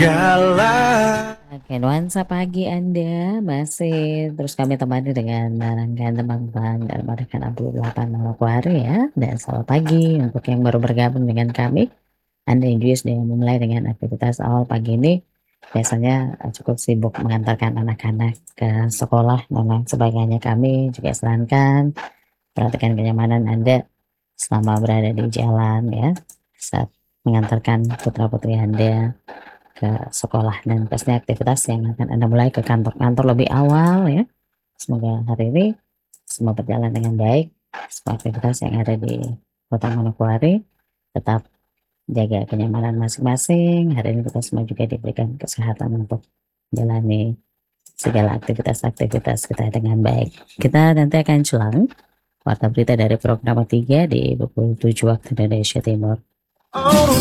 Oke, nuansa pagi Anda masih terus kami temani dengan rangkaian tembang-tembang dalam Ardekan 68 Manokwari ya. Dan selamat pagi untuk yang baru bergabung dengan kami. Anda yang juga sudah memulai dengan aktivitas awal pagi ini biasanya cukup sibuk mengantarkan anak-anak ke sekolah dan lain sebagainya. Kami juga sarankan perhatikan kenyamanan Anda selama berada di jalan ya, saat mengantarkan putra-putri Anda ke sekolah dan pastinya aktivitas yang akan Anda mulai ke kantor-kantor lebih awal ya. Semoga hari ini semua berjalan dengan baik. Semua aktivitas yang ada di Kota Manokwari tetap jaga kenyamanan masing-masing. Hari ini kita semua juga diberikan kesehatan untuk menjalani segala aktivitas-aktivitas kita dengan baik. Kita nanti akan culang warta berita dari program 3 di pukul 7 waktu Indonesia Timur.